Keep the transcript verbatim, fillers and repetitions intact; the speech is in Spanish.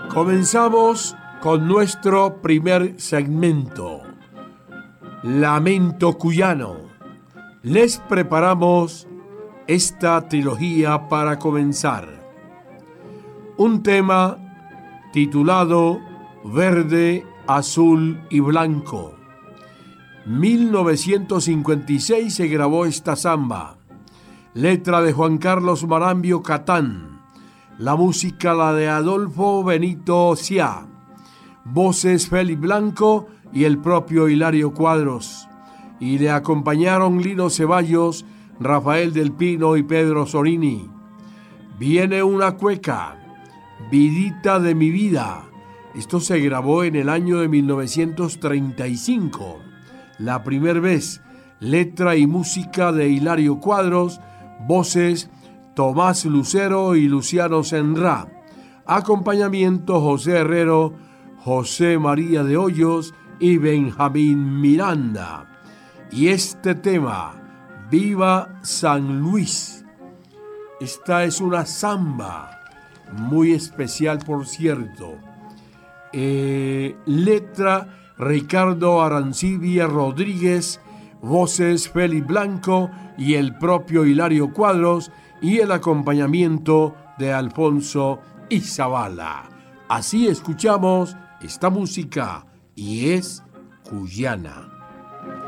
Comenzamos con nuestro primer segmento, Lamento Cuyano. Les preparamos esta trilogía para comenzar. Un tema titulado Verde, Azul y Blanco. mil novecientos cincuenta y seis se grabó esta samba. Letra de Juan Carlos Marambio Catán. La música la de Adolfo Benito Cia. Voces Félix Blanco y el propio Hilario Cuadros. Y le acompañaron Lino Ceballos, Rafael del Pino y Pedro Sorini. Viene una cueca, Vidita de mi vida. Esto se grabó en el año de mil novecientos treinta y cinco. La primera vez, letra y música de Hilario Cuadros, voces Tomás Lucero y Luciano Senrá. Acompañamiento José Herrero, José María de Hoyos y Benjamín Miranda. Y este tema, Viva San Luis. Esta es una samba muy especial, por cierto. Eh, letra Ricardo Arancibia Rodríguez, voces Félix Blanco y el propio Hilario Cuadros y el acompañamiento de Alfonso Izabala. Así escuchamos esta música y es cuyana.